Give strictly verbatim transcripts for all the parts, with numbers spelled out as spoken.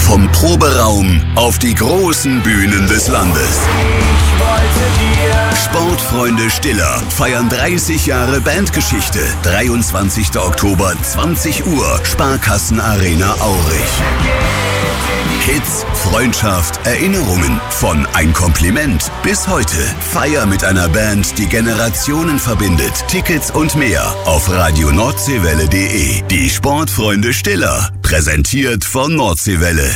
Vom Proberaum auf die großen Bühnen des Landes. Sportfreunde Stiller feiern dreißig Jahre Bandgeschichte. dreiundzwanzigster Oktober, zwanzig Uhr, Sparkassen-Arena Aurich. Hits, Freundschaft, Erinnerungen, von Ein Kompliment bis heute. Feier mit einer Band, die Generationen verbindet. Tickets und mehr auf radio nordseewelle punkt de. Die Sportfreunde Stiller, präsentiert von Nordseewelle.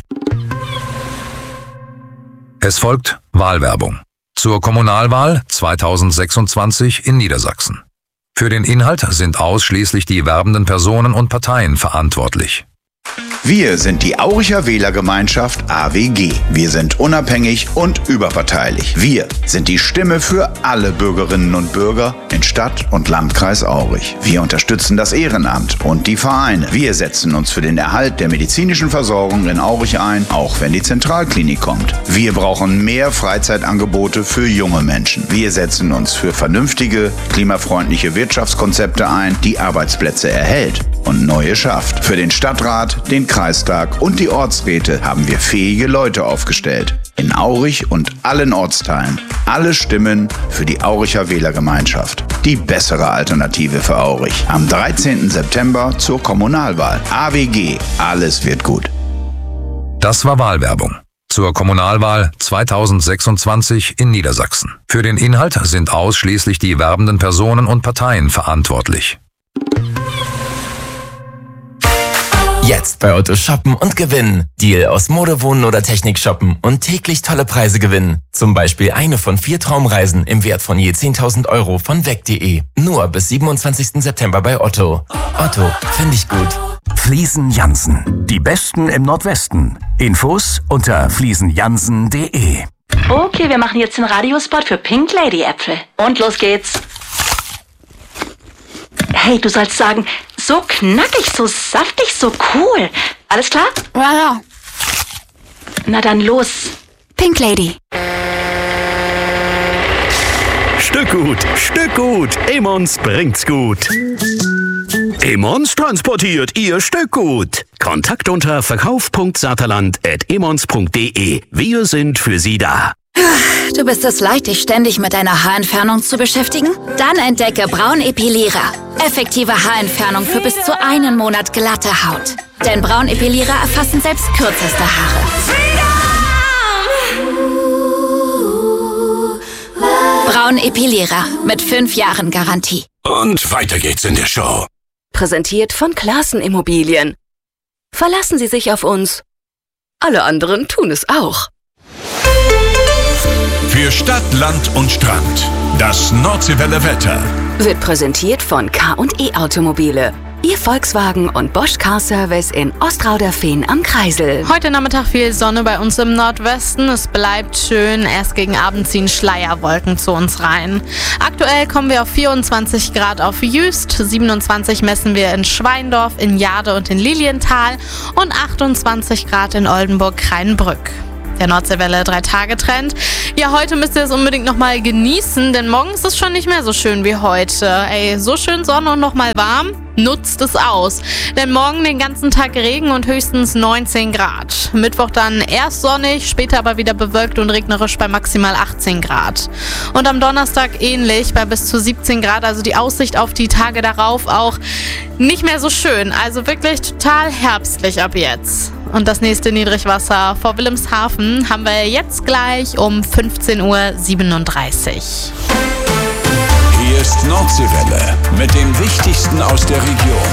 Es folgt Wahlwerbung zur Kommunalwahl zweitausendsechsundzwanzig in Niedersachsen. Für den Inhalt sind ausschließlich die werbenden Personen und Parteien verantwortlich. Wir sind die Auricher Wählergemeinschaft A W G. Wir sind unabhängig und überparteilich. Wir sind die Stimme für alle Bürgerinnen und Bürger in Stadt und Landkreis Aurich. Wir unterstützen das Ehrenamt und die Vereine. Wir setzen uns für den Erhalt der medizinischen Versorgung in Aurich ein, auch wenn die Zentralklinik kommt. Wir brauchen mehr Freizeitangebote für junge Menschen. Wir setzen uns für vernünftige, klimafreundliche Wirtschaftskonzepte ein, die Arbeitsplätze erhält und neue schafft. Für den Stadtrat, den Kreistag und die Ortsräte haben wir fähige Leute aufgestellt. In Aurich und allen Ortsteilen. Alle Stimmen für die Auricher Wählergemeinschaft. Die bessere Alternative für Aurich. Am dreizehnten September zur Kommunalwahl. A W G. Alles wird gut. Das war Wahlwerbung zur Kommunalwahl zweitausendsechsundzwanzig in Niedersachsen. Für den Inhalt sind ausschließlich die werbenden Personen und Parteien verantwortlich. Jetzt bei Otto shoppen und gewinnen. Deal aus Mode, Wohnen oder Technik shoppen und täglich tolle Preise gewinnen. Zum Beispiel eine von vier Traumreisen im Wert von je zehntausend Euro von weg punkt de. Nur bis siebenundzwanzigsten September bei Otto. Otto, finde ich gut. Fliesen Jansen. Die Besten im Nordwesten. Infos unter fliesen jansen punkt de. Okay, wir machen jetzt den Radiospot für Pink Lady Äpfel. Und los geht's. Hey, du sollst sagen, so knackig, so saftig, so cool. Alles klar? Ja, ja. Na dann los. Pink Lady. Stückgut, Stückgut. Emmons bringt's gut. Emmons transportiert Ihr Stückgut. Kontakt unter verkauf punkt saterland at emmons punkt de. Wir sind für Sie da. Du bist es leid, dich ständig mit deiner Haarentfernung zu beschäftigen? Dann entdecke Braunepilierer. Effektive Haarentfernung für bis zu einen Monat glatte Haut. Denn Braunepilierer erfassen selbst kürzeste Haare. Braunepilierer mit fünf Jahren Garantie. Und weiter geht's in der Show. Präsentiert von Klaassen Immobilien. Verlassen Sie sich auf uns. Alle anderen tun es auch. Für Stadt, Land und Strand. Das Nordseewelle Wetter. Wird präsentiert von K und E Automobile. Ihr Volkswagen und Bosch Car Service in Ostrauderfehn am Kreisel. Heute Nachmittag viel Sonne bei uns im Nordwesten. Es bleibt schön. Erst gegen Abend ziehen Schleierwolken zu uns rein. Aktuell kommen wir auf vierundzwanzig Grad auf Jüst. siebenundzwanzig messen wir in Schweindorf, in Jade und in Lilienthal. Und achtundzwanzig Grad in Oldenburg-Kreinbrück. Der Nordseewelle drei-Tage-Trend. Ja, heute müsst ihr es unbedingt nochmal genießen, denn morgen ist es schon nicht mehr so schön wie heute. Ey, so schön Sonne und nochmal warm? Nutzt es aus. Denn morgen den ganzen Tag Regen und höchstens neunzehn Grad. Mittwoch dann erst sonnig, später aber wieder bewölkt und regnerisch bei maximal achtzehn Grad. Und am Donnerstag ähnlich bei bis zu siebzehn Grad. Also die Aussicht auf die Tage darauf auch nicht mehr so schön. Also wirklich total herbstlich ab jetzt. Und das nächste Niedrigwasser vor Wilhelmshaven haben wir jetzt gleich um fünfzehn Uhr siebenunddreißig. Hier ist Nordseewelle mit dem Wichtigsten aus der Region.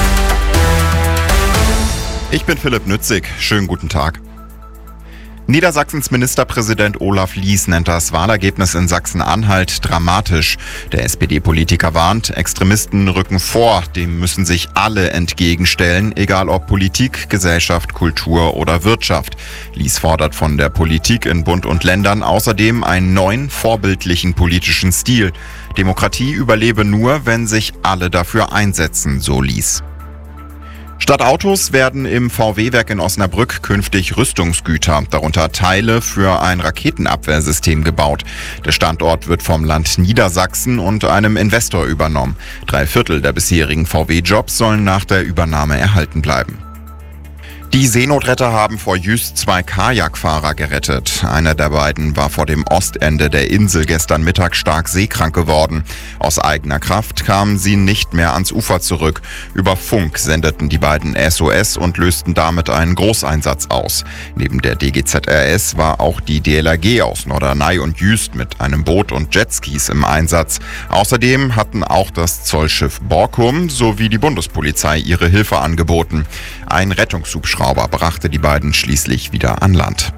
Ich bin Philipp Nützig. Schönen guten Tag. Niedersachsens Ministerpräsident Olaf Lies nennt das Wahlergebnis in Sachsen-Anhalt dramatisch. Der S P D-Politiker warnt, Extremisten rücken vor, dem müssen sich alle entgegenstellen, egal ob Politik, Gesellschaft, Kultur oder Wirtschaft. Lies fordert von der Politik in Bund und Ländern außerdem einen neuen, vorbildlichen politischen Stil. Demokratie überlebe nur, wenn sich alle dafür einsetzen, so Lies. Statt Autos werden im V W-Werk in Osnabrück künftig Rüstungsgüter, darunter Teile für ein Raketenabwehrsystem gebaut. Der Standort wird vom Land Niedersachsen und einem Investor übernommen. Drei Viertel der bisherigen V W-Jobs sollen nach der Übernahme erhalten bleiben. Die Seenotretter haben vor Jüst zwei Kajakfahrer gerettet. Einer der beiden war vor dem Ostende der Insel gestern Mittag stark seekrank geworden. Aus eigener Kraft kamen sie nicht mehr ans Ufer zurück. Über Funk sendeten die beiden S O S und lösten damit einen Großeinsatz aus. Neben der D G Z R S war auch die D L R G aus Norderney und Jüst mit einem Boot und Jetskis im Einsatz. Außerdem hatten auch das Zollschiff Borkum sowie die Bundespolizei ihre Hilfe angeboten. Ein Rettungshubschrauber brachte die beiden schließlich wieder an Land.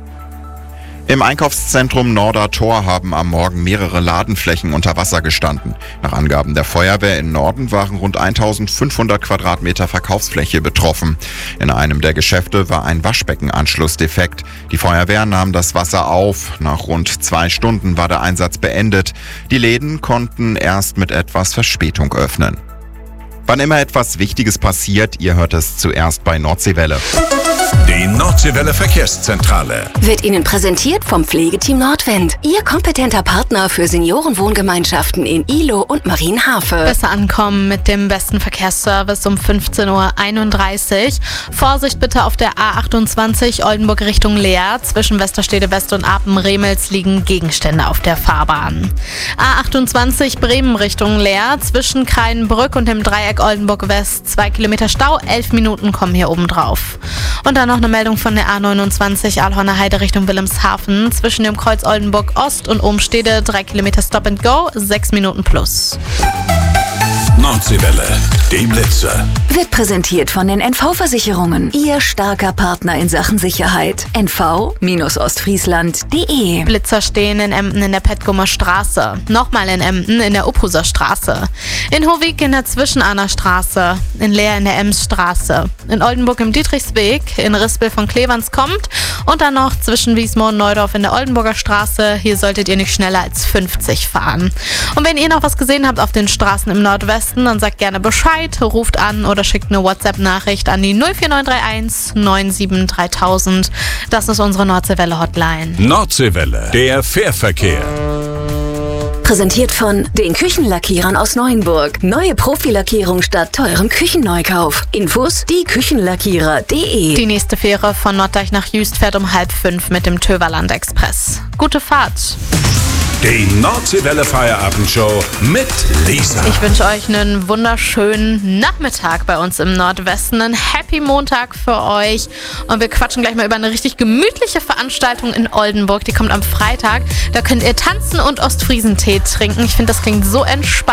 Im Einkaufszentrum Nordertor haben am Morgen mehrere Ladenflächen unter Wasser gestanden. Nach Angaben der Feuerwehr in Norden waren rund eintausendfünfhundert Quadratmeter Verkaufsfläche betroffen. In einem der Geschäfte war ein Waschbeckenanschluss defekt. Die Feuerwehr nahm das Wasser auf. Nach rund zwei Stunden war der Einsatz beendet. Die Läden konnten erst mit etwas Verspätung öffnen. Wann immer etwas Wichtiges passiert, ihr hört es zuerst bei Nordseewelle. Die Nordseewelle Verkehrszentrale Wird Ihnen präsentiert vom Pflegeteam Nordwind. Ihr kompetenter Partner für Seniorenwohngemeinschaften in Ihlow und Marienhafe. Besser ankommen mit dem besten Verkehrsservice um fünfzehn Uhr einunddreißig. Vorsicht bitte auf der A achtundzwanzig Oldenburg Richtung Leer. Zwischen Westerstede West und Apen-Remels liegen Gegenstände auf der Fahrbahn. A achtundzwanzig Bremen Richtung Leer. Zwischen Kreinbrück und dem Dreieck Oldenburg West. Zwei Kilometer Stau, elf Minuten kommen hier oben drauf. Und dann noch eine Meldung von der A neunundzwanzig Aalhorner Heide Richtung Wilhelmshaven. Zwischen dem Kreuz Oldenburg Ost und Ohmstede drei Kilometer Stop and Go, sechs Minuten plus. Nordseewelle, die Blitzer. Wird präsentiert von den N V-Versicherungen. Ihr starker Partner in Sachen Sicherheit. N V Ostfriesland Punkt de. Blitzer stehen in Emden in der Petgumer Straße. Nochmal in Emden in der Uphuser Straße. In Hovig in der Zwischenahner Straße. In Leer in der Emsstraße. In Oldenburg im Dietrichsweg. In Rispel von Kleverns kommt. Und dann noch zwischen Wiesmoor und Neudorf in der Oldenburger Straße. Hier solltet ihr nicht schneller als fünfzig fahren. Und wenn ihr noch was gesehen habt auf den Straßen im Nordwesten, dann sagt gerne Bescheid, ruft an oder schickt eine WhatsApp-Nachricht an die null vier neun drei eins neun sieben dreitausend. Das ist unsere Nordseewelle-Hotline. Nordseewelle, der Fährverkehr. Präsentiert von den Küchenlackierern aus Neuenburg. Neue Profilackierung statt teurem Küchenneukauf. Infos die Küchenlackierer Punkt de. Die nächste Fähre von Norddeich nach Jüst fährt um halb fünf mit dem Töverland Express. Gute Fahrt. Die Nordseewelle Feierabendshow mit Lisa. Ich wünsche euch einen wunderschönen Nachmittag bei uns im Nordwesten. Einen Happy Montag für euch. Und wir quatschen gleich mal über eine richtig gemütliche Veranstaltung in Oldenburg. Die kommt am Freitag. Da könnt ihr tanzen und Ostfriesentee trinken. Ich finde, das klingt so entspannt.